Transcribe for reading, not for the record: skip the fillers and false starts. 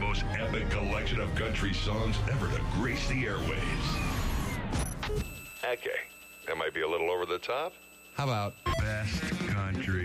most epic collection of country songs ever to grace the airwaves. Okay, that might be a little over the top. How about Best country